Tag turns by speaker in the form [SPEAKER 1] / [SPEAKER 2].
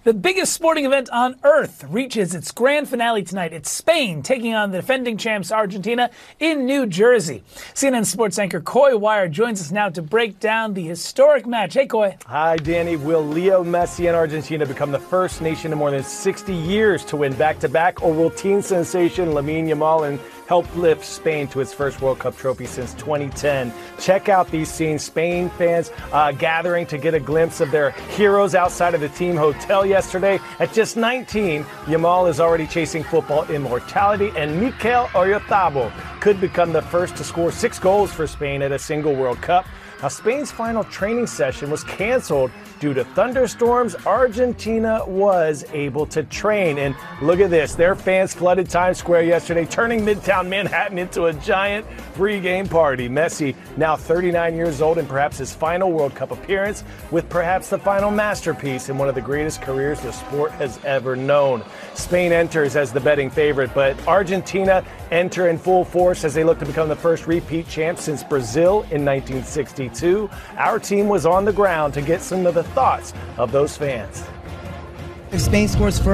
[SPEAKER 1] The biggest sporting event on earth reaches its grand finale tonight. It's Spain taking on the defending champs Argentina in New Jersey. CNN sports anchor Coy Wire joins us now to break down the historic match. Hey, Coy.
[SPEAKER 2] Hi, Danny. Will Leo Messi and Argentina become the first nation in more than 60 years to win back-to-back, or will teen sensation Lamine Yamal help lift Spain to its first World Cup trophy since 2010? Check out these scenes. Spain fans gathering to get a glimpse of their heroes outside of the team hotel yesterday. At just 19, Yamal is already chasing football immortality, and Mikel Oyarzabal could become the first to score 6 goals for Spain at a single World Cup. Now, Spain's final training session was canceled due to thunderstorms. Argentina was able to train. And look at this. Their fans flooded Times Square yesterday, turning Midtown Manhattan into a giant pre-game party. Messi, now 39 years old, and perhaps his final World Cup appearance, with perhaps the final masterpiece in one of the greatest careers the sport has ever known. Spain enters as the betting favorite, but Argentina enter in full force as they look to become the first repeat champs since Brazil in 1962. Our team was on the ground to get some of the thoughts of those fans.
[SPEAKER 3] If Spain scores first,